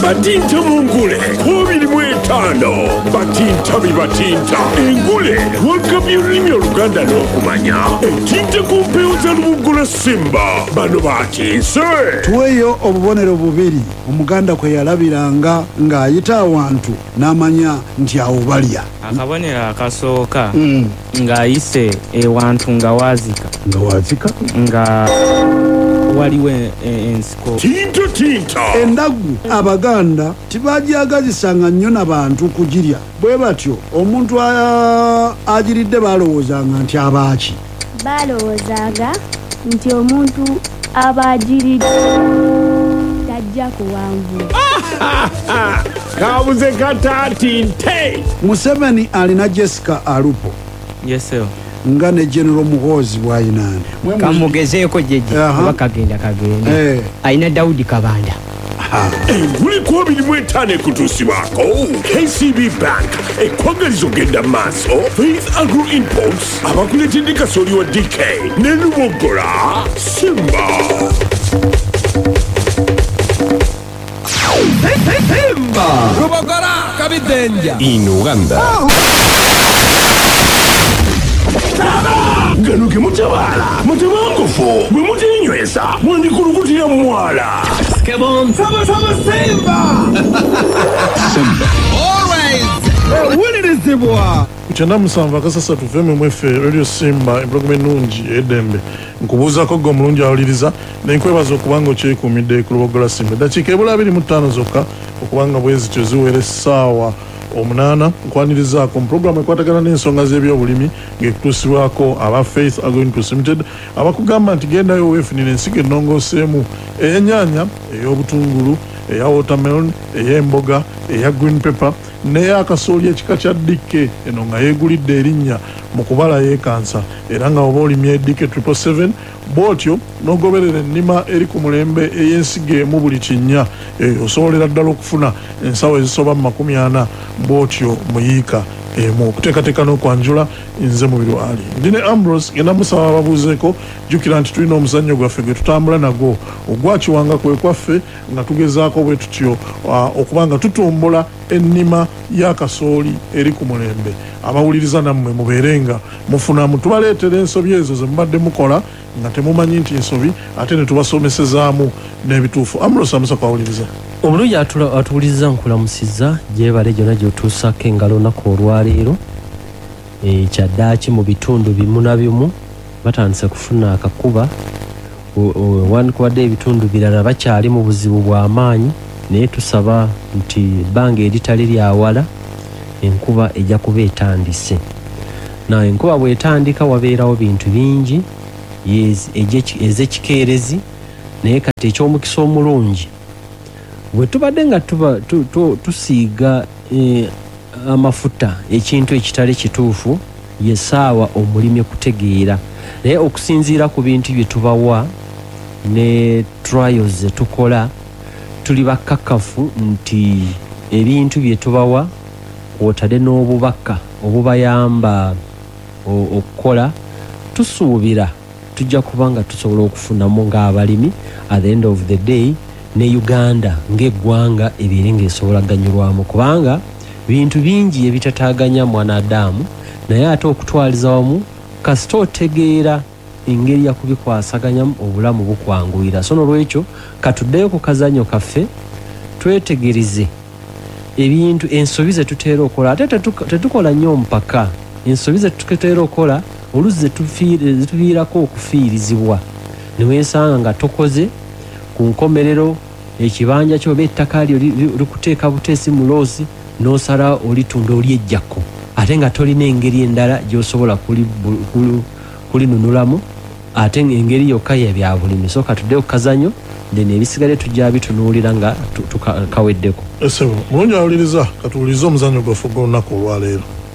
Batinta Mungule, 25 Batinta Bibatinta, Engule, welcome you in your Uganda no kumanya, Tinta Kumpeuza Mungula Simba, Banubati, sir. Tuweyo obubonero bubiri, Omuganda kwe yalabiranga ng'ayita awantu n'amanya nti awo balya. Akabonero akasooka ng'ayise ewantu nga waazika. Nga waazika? Nga waliwo ensiko. Tinta. Endagu Abaganda tibajagazisanga nnyo n'abantu kugirya. Bwe batyo omuntu agiridde balowoozanga nti abaaki. Balowoozaga nti omuntu abagiridde tajja kuwangula. Kabuze katati nte. Museveni alina Jessica Alupo. Yes sir. Nga ne General Muhoozi bw'ayinaani. Kamugezeeko jeje kuba kagenda. Ayina Daudi Kabanda. Enguli 25 kutuusibwako KCB Bank ekwagaliza ogenda maaso Faith Agro Imports abakuletedde kasooli wa DK ne Lubogola Simba. Simba Lubogola Kabidenja in Uganda. Ganuke mutabala mutabangufu bwe mutinywesa mwandikulukutira mwala. Kebon Sama Simba Always Wulirizibwa Kuchanda musanva kasasa tuveme mwefe Radio Simba embrogume nungi edembe nkubuuzako gwe omulungi awuliriza nenkwebaza okubanga okyekumidde ku Lubogola Simba dakiika ebula 25 zokka okubanga bwezityo ziwere essaawa 8 nkwanirizaako mu programu ekwatagana n'ensonga z'ebyobulimi ng'ekutuusibwako aba Faith Agro Imports Limited abakugamba nti gendayo weefunire ensigo ennongooseemu ey'ennyaanya ey'obutungulu eya watermelon ey'emboga eya green pepper neya kasooli ekika kya DK eno nga yeegulidde erinnya mu kubala yeekansa era nga oba olimye DK 777 bw'otyo n'ogoberera ennima eri ku mulembe ey'ensigo emu buli kinnya osobolera ddala okufuna ensawo ezisoba mu 40 bw'otyo muyiika emu okuteekateeka n'okwanjula nze mu birwali ndine Ambrose genda musaba ababuuzeeko jjukira nti tulina omuzannyo gwaffe gwe tutambula nagwo ogwakiwanga kwe kwaffe nga tugezaako bwe tutyo okuba nga tutumbula ennima ya kasooli eri ku mulembe abawuliriza nammwe mubeerenga mufunamu tubaleetera ensobi ezo ze mubadde mukola nga temumanyi nti nsobi ate ne tubasomesezaamu n'ebituufu. Ambrose amusako awuliriza omulungi atuwuliriza nkulamusizza gyebale gyonna gy'otuusako engalo olunaku olwaleero kyaddaaki mu bitundu bimu na bimu batandise kufuna akakuba kubadde ebitundu birala bakyali mu buzibu bw'amaanyi naye tusaba nti ebbanga eritali lyawala enkuba ejja kuba etandise. Nawe enkuba bw'etandika wabeerawo bintu bingi ez'ekikeerezi naye kati eky'omukisa omulungi bwe tubadde nga tusiiga amafuta ekintu ekitali kituufu yesaawa omulimi kutegeera naye okusinziira ku bintu bye tubawa ne trials ze tukola tuli bakkakkafu nti ebintu bye tubawa kwotadde n'obubaka obubayamba okukola tusuubira tujja kubanga tusobola okufunamu ng'abalimi at the end of the day ne Uganda ng'eggwanga ebeere ng'esobola ganyulwamu kubanga bintu bingi ebitataaganya mwanadamu naye ate okutwaliza wamu kasita otegeera engeri ya kubikwasaganyamu obulamu bukwanguyira. So n'olwekyo katuddeyo ku kazanyo kaffe twetegereze ebintu ensobi ze tuteera okola ate tetukola nnyo mpaka ensobi ze tuteera okola oluzi zituviirako okufiirizibwa ne weesanga nga tokoze ku nkomerero ekibanja kyoba ettaka lyo likuteeka buteesi mu loosi n'osala olitunda olyejjako ate nga tolina engeri endala gy'osobola kulinunulamu ate engeri yokka ya bya bulimi. So katuddeyo ku kazanyo then ebisigale tujja bitunuulira nga kaweddeko. Mulungi awuliriza katuwuliriza omuzannyo gwaffe gw'olunaku olwaleero.